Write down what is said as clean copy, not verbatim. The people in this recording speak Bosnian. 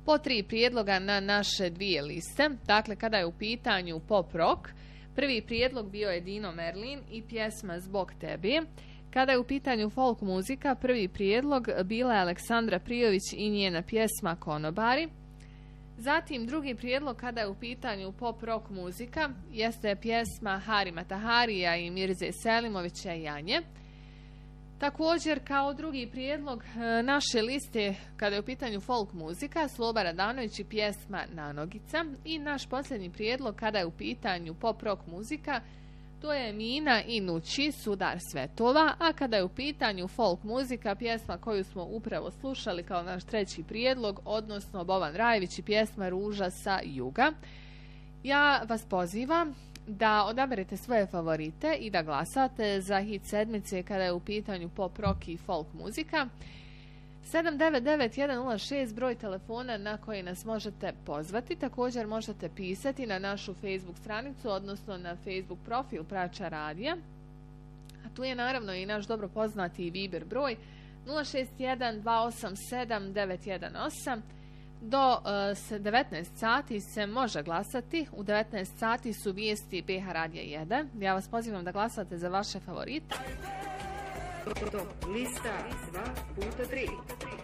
po 3 prijedloga na naše 2 liste. Dakle, kada je u pitanju pop rock, prvi prijedlog bio je Dino Merlin i pjesma Zbog tebi. Kada je u pitanju folk muzika, prvi prijedlog bila je Aleksandra Prijović i njena pjesma Konobari. Zatim drugi prijedlog kada je u pitanju pop rock muzika jeste pjesma Harima Taharija i Mirze Selimovića Janje. Također kao drugi prijedlog naše liste kada je u pitanju folk muzika Sloba Radanović i pjesma Nanogica. I naš posljednji prijedlog kada je u pitanju pop rock muzika to je Mina i Nući, Sudar svetova, a kada je u pitanju folk muzika, pjesma koju smo upravo slušali kao naš treći prijedlog, odnosno Boban Rajević i pjesma Ruža sa juga. Ja vas pozivam da odaberete svoje favorite i da glasate za hit sedmice kada je u pitanju pop rock i folk muzika. 799-106 broj telefona na koji nas možete pozvati. Također možete pisati na našu Facebook stranicu, odnosno na Facebook profil Prača radija. A tu je naravno i naš dobro poznati Viber broj 061-287-918. Do 19 sati se može glasati. U 19 sati su vijesti BH Radija 1. Ja vas pozivam da glasate za vaše favorite. Lista 2x3.